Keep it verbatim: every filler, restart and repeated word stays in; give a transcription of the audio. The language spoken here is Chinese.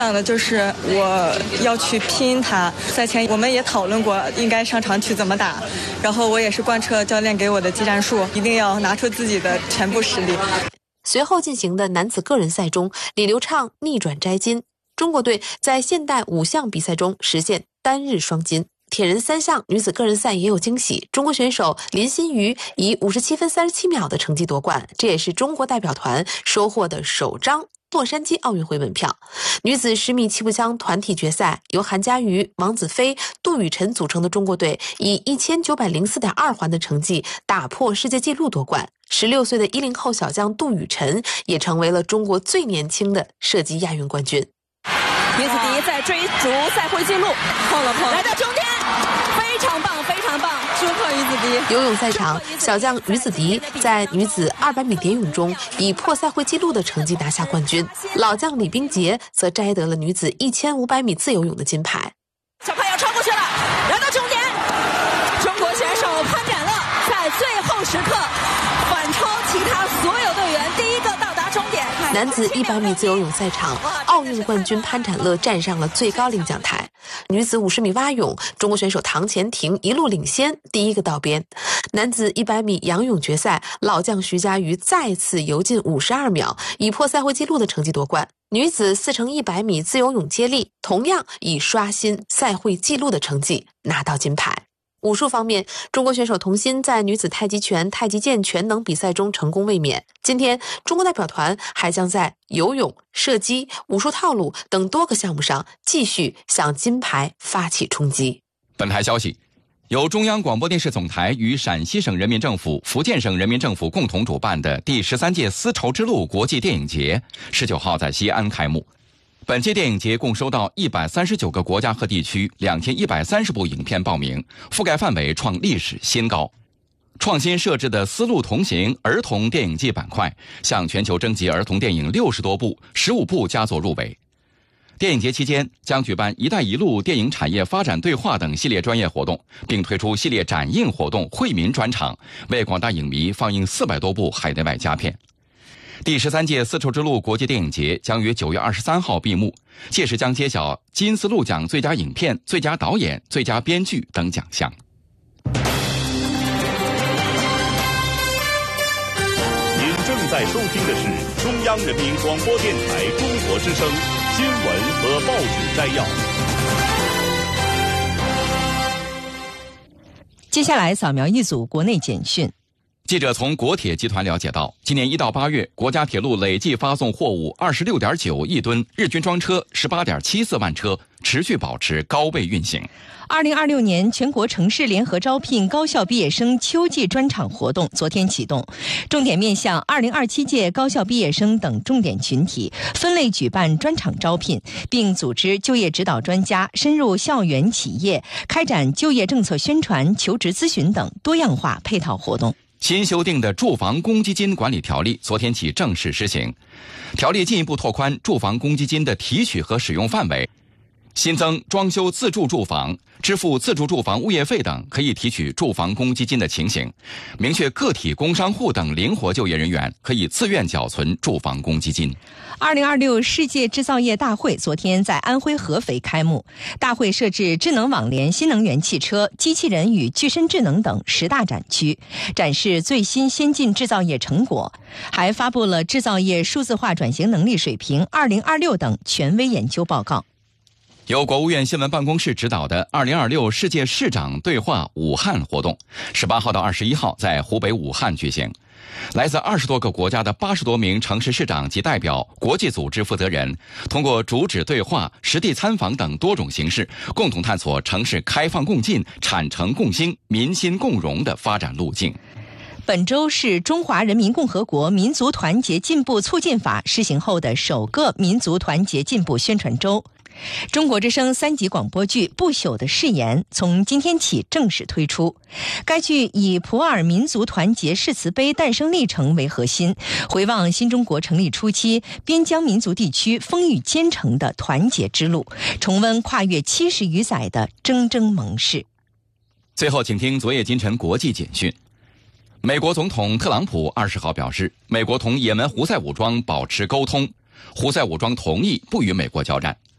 想的就是我要去拼它。赛前我们也讨论过应该上场去怎么打，然后我也是贯彻教练给我的技战术，一定要拿出自己的全部实力。 随后进行的男子个人赛中，李流畅逆转摘金，中国队在现代五项比赛中实现单日双金。铁人三项女子个人赛也有惊喜，中国选手林心如以五十七分三十七秒的成绩夺冠，这也是中国代表团收获的首张洛杉矶奥运会门票。女子十米气步枪团体决赛，由韩佳瑜、王子飞、杜雨辰组成的中国队以一千九百零四点二环的成绩打破世界纪录夺冠。十六岁的一零后小将杜雨辰也成为了中国最年轻的射击亚运冠军。 女子第一在追逐赛会纪录， 碰了碰了， 来到终点，非常棒，非常棒， 突破于子迪。 游泳赛场，小将于子迪在女子二百米蝶泳中以破赛会纪录的成绩拿下冠军，老将李冰洁则摘得了女子一千五百米自由泳的金牌。 小胖要超过去了，来到终点，中国选手潘展乐在最后时刻反超其他所有队员，第一个到达终点。 男子一百米自由泳赛场，奥运冠军潘展乐站上了最高领奖台。女子五十米蛙泳，中国选手唐钱婷一路领先，第一个到边。男子一百米仰泳决赛，老将徐嘉余再次游进五十二秒，以破赛会纪录的成绩夺冠。女子四乘一百米自由泳接力，同样以刷新赛会纪录的成绩拿到金牌。武术方面，中国选手童欣在女子太极拳、太极剑全能比赛中成功卫冕。今天，中国代表团还将在游泳、射击、武术套路等多个项目上继续向金牌发起冲击。 本台消息，由中央广播电视总台与陕西省人民政府、福建省人民政府共同主办的第十三届丝绸之路国际电影节，十九号在西安开幕。本届电影节共收到一百三十九个国家和地区两千一百三十部影片报名，覆盖范围创历史新高。创新设置的丝路同行儿童电影季板块向全球征集儿童电影六十多部，十五部佳作入围。电影节期间将举办“一带一路”电影产业发展对话等系列专业活动，并推出系列展映活动惠民专场，为广大影迷放映四百多部海内外佳片。第十三届丝绸之路国际电影节将于九月二十三号闭幕，届时将揭晓金丝路奖最佳影片、最佳导演、最佳编剧等奖项。 您正在收听的是中央人民广播电台中国之声新闻和报纸摘要。 接下来扫描一组国内简讯。 记者从国铁集团了解到，今年一到八月，国家铁路累计发送货物二十六点九亿吨，日均装车十八点七四万车，持续保持高位运行。 二零二六年全国城市联合招聘高校毕业生秋季专场活动昨天启动，重点面向二零二七届高校毕业生等重点群体，分类举办专场招聘，并组织就业指导专家深入校园企业，开展就业政策宣传、求职咨询等多样化配套活动。 新修订的住房公积金管理条例昨天起正式施行，条例进一步拓宽住房公积金的提取和使用范围，新增装修自住住房、支付自住住房物业费等可以提取住房公积金的情形，明确个体工商户等灵活就业人员可以自愿缴存住房公积金。 二零二六世界制造业大会昨天在安徽合肥开幕，大会设置智能网联、新能源汽车、机器人与具身智能等十大展区，展示最新先进制造业成果，还发布了制造业数字化转型能力水平二零二六等权威研究报告。 由国务院新闻办公室指导的二零二六世界市长对话武汉活动，十八号到二十一号在湖北武汉举行。来自二十多个国家的八十多名城市市长及代表、国际组织负责人，通过主旨对话、实地参访等多种形式，共同探索城市开放共进、产诚共兴、民心共荣的发展路径。 本周是中华人民共和国民族团结进步促进法施行后的首个民族团结进步宣传周。中国之声三级广播剧《不朽的誓言》从今天起正式推出。该剧以普洱民族团结誓词碑诞生历程为核心，回望新中国成立初期边疆民族地区风雨兼程的团结之路，重温跨越七十余载的铮铮盟誓。 最后，请听昨夜今晨国际简讯。美国总统特朗普二十号表示，美国同也门胡塞武装保持沟通，胡塞武装同意不与美国交战。